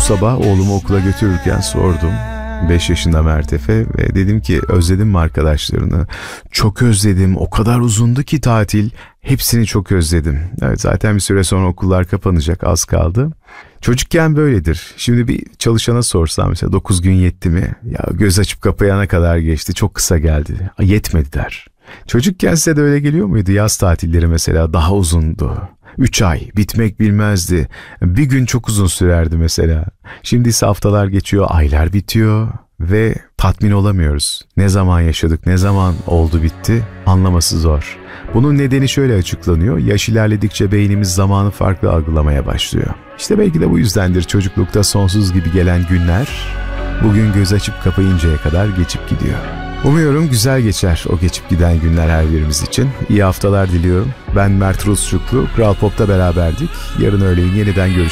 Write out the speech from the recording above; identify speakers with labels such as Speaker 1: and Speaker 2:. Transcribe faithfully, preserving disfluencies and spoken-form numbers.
Speaker 1: sabah oğlumu okula götürürken sordum. beş yaşında Mert Efe ve dedim ki özledim mi arkadaşlarını? Çok özledim. O kadar uzundu ki tatil. Hepsini çok özledim. Evet, zaten bir süre sonra okullar kapanacak, az kaldı. Çocukken böyledir. Şimdi bir çalışana sorsam mesela dokuz gün yetti mi? Ya göz açıp kapayana kadar geçti. Çok kısa geldi. Yetmedi der. Çocukken size de öyle geliyor muydu? Yaz tatilleri mesela daha uzundu. Üç ay bitmek bilmezdi. Bir gün çok uzun sürerdi mesela. Şimdi ise haftalar geçiyor, aylar bitiyor ve tatmin olamıyoruz. Ne zaman yaşadık, ne zaman oldu bitti anlaması zor. Bunun nedeni şöyle açıklanıyor. Yaş ilerledikçe beynimiz zamanı farklı algılamaya başlıyor. İşte belki de bu yüzdendir çocuklukta sonsuz gibi gelen günler bugün göz açıp kapayıncaya kadar geçip gidiyor. Umuyorum güzel geçer o geçip giden günler her birimiz için. İyi haftalar diliyorum. Ben Mert Rusçuklu, Kral Pop'ta beraberdik. Yarın öğleyin yeniden görüşürüz.